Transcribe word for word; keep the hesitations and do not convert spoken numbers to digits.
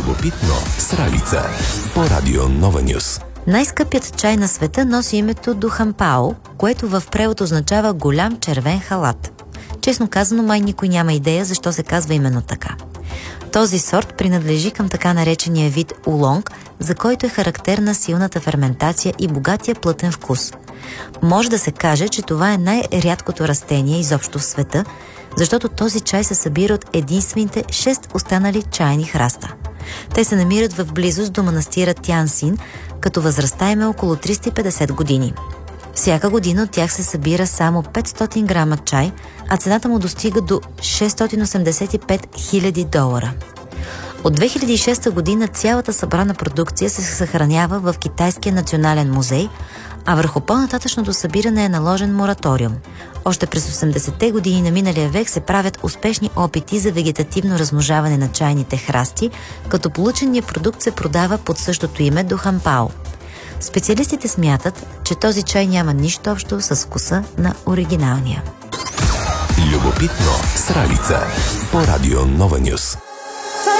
Любопитно с Ралица по Радио Нова Нюс. Най-скъпият чай на света носи името Духанпао, което в превод означава голям червен халат. Честно казано, май никой няма идея защо се казва именно така. Този сорт принадлежи към така наречения вид улонг, за който е характерна силната ферментация и богатия плътен вкус. Може да се каже, че това е най-рядкото растение изобщо в света, защото този чай се събира от единствените шест останали чайни храста. Те се намират в близост до манастира Тянсин, като възрастта им е около триста и петдесет години. Всяка година от тях се събира само петстотин грама чай, а цената му достига до шестстотин осемдесет и пет хиляди долара. От две хиляди и шеста година цялата събрана продукция се съхранява в Китайския национален музей, а върху по-нататъчното събиране е наложен мораториум. Още през осемдесетте години на миналия век се правят успешни опити за вегетативно размножаване на чайните храсти, като полученият продукт се продава под същото име Духанпао. Специалистите смятат, че този чай няма нищо общо с вкуса на оригиналния. Любопитно с Ралица по Радио Нова Нюс.